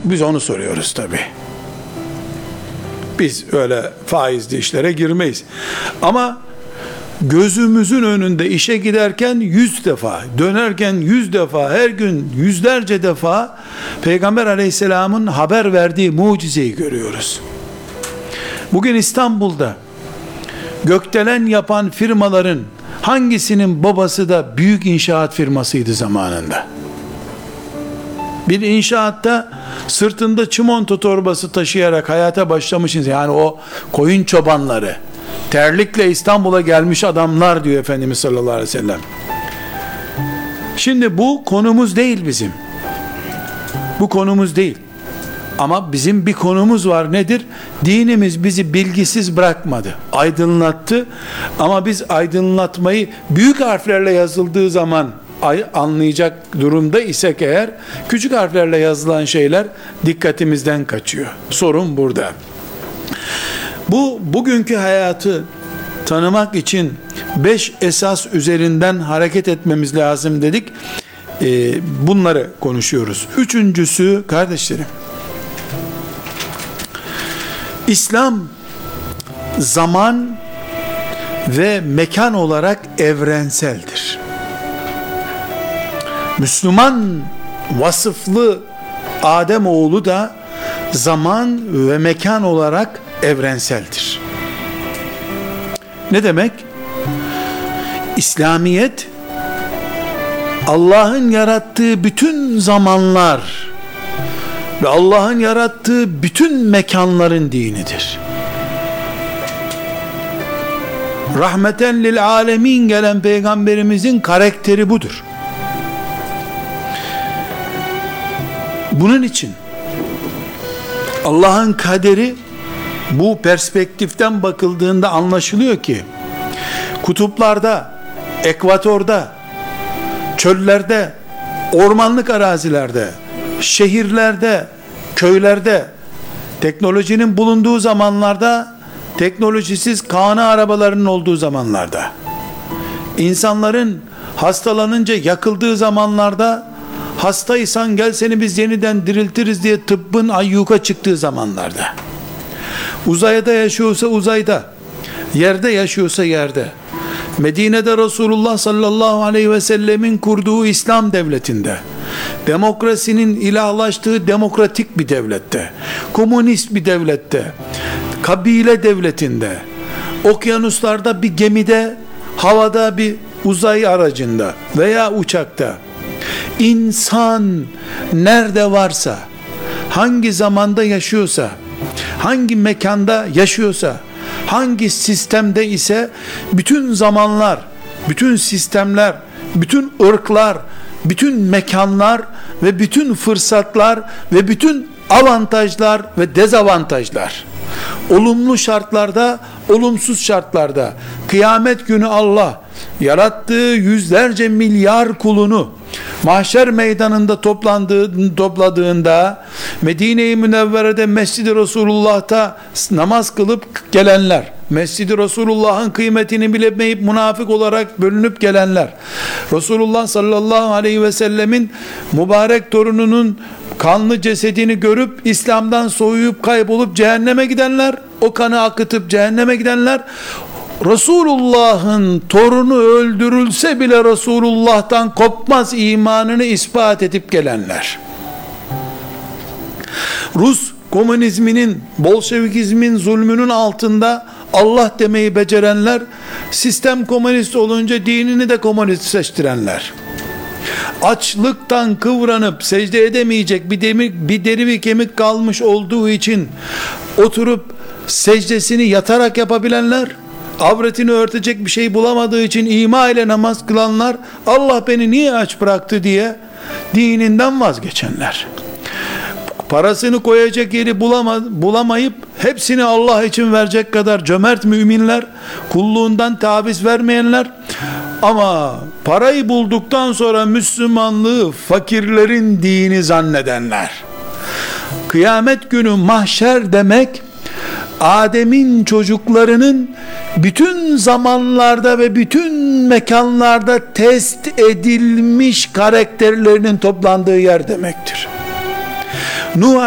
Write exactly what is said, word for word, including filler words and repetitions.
Biz onu soruyoruz tabii. Biz öyle faizli işlere girmeyiz. Ama gözümüzün önünde işe giderken yüz defa, dönerken yüz defa, her gün yüzlerce defa Peygamber aleyhisselamın haber verdiği mucizeyi görüyoruz. Bugün İstanbul'da gökdelen yapan firmaların hangisinin babası da büyük inşaat firmasıydı zamanında? Bir inşaatta sırtında çimento torbası taşıyarak hayata başlamışız. Yani o koyun çobanları, terlikle İstanbul'a gelmiş adamlar diyor Efendimiz sallallahu aleyhi ve sellem. Şimdi bu konumuz değil bizim. Bu konumuz değil. Ama bizim bir konumuz var. Nedir? Dinimiz bizi bilgisiz bırakmadı. Aydınlattı. Ama biz aydınlatmayı büyük harflerle yazıldığı zaman anlayacak durumda isek eğer, küçük harflerle yazılan şeyler dikkatimizden kaçıyor. Sorun burada. Bu bugünkü hayatı tanımak için beş esas üzerinden hareket etmemiz lazım dedik. Ee, bunları konuşuyoruz. Üçüncüsü, kardeşlerim, İslam zaman ve mekan olarak evrenseldir. Müslüman vasıflı Adem oğlu da zaman ve mekan olarak evrenseldir. Ne demek? İslamiyet Allah'ın yarattığı bütün zamanlar ve Allah'ın yarattığı bütün mekanların dinidir. Rahmeten lil alemin gelen peygamberimizin karakteri budur. Bunun için Allah'ın kaderi bu perspektiften bakıldığında anlaşılıyor ki kutuplarda, ekvatorda, çöllerde, ormanlık arazilerde, şehirlerde, köylerde, teknolojinin bulunduğu zamanlarda, teknolojisiz kana arabalarının olduğu zamanlarda, insanların hastalanınca yakıldığı zamanlarda, hastaysan gel seni biz yeniden diriltiriz diye tıbbın ayyuka çıktığı zamanlarda, uzayda yaşıyorsa uzayda, yerde yaşıyorsa yerde, Medine'de Resulullah sallallahu aleyhi ve sellemin kurduğu İslam devletinde, demokrasinin ilahlaştığı demokratik bir devlette, komünist bir devlette, kabile devletinde, okyanuslarda bir gemide, havada bir uzay aracında veya uçakta, insan nerede varsa, hangi zamanda yaşıyorsa, hangi mekanda yaşıyorsa, hangi sistemde ise bütün zamanlar, bütün sistemler, bütün ırklar, bütün mekanlar ve bütün fırsatlar ve bütün avantajlar ve dezavantajlar, olumlu şartlarda, olumsuz şartlarda, kıyamet günü Allah yarattığı yüzlerce milyar kulunu mahşer meydanında toplandığı, topladığında Medine-i Münevvere'de Mescid-i Resulullah'ta namaz kılıp gelenler, Mescid-i Resulullah'ın kıymetini bilemeyip münafık olarak bölünüp gelenler, Resulullah sallallahu aleyhi ve sellemin mübarek torununun kanlı cesedini görüp İslam'dan soğuyup kaybolup cehenneme gidenler, o kanı akıtıp cehenneme gidenler, Resulullah'ın torunu öldürülse bile Resulullah'tan kopmaz imanını ispat edip gelenler, Rus komünizminin, Bolşevikizmin zulmünün altında Allah demeyi becerenler, sistem komünist olunca dinini de komünist seçtirenler, açlıktan kıvranıp secde edemeyecek bir demir, bir deri bir kemik kalmış olduğu için oturup secdesini yatarak yapabilenler, avretini örtecek bir şey bulamadığı için ima ile namaz kılanlar, Allah beni niye aç bıraktı diye dininden vazgeçenler, parasını koyacak yeri bulama, bulamayıp hepsini Allah için verecek kadar cömert müminler, kulluğundan taviz vermeyenler, ama parayı bulduktan sonra Müslümanlığı fakirlerin dini zannedenler. Kıyamet günü mahşer demek, Adem'in çocuklarının bütün zamanlarda ve bütün mekanlarda test edilmiş karakterlerinin toplandığı yer demektir. Nuh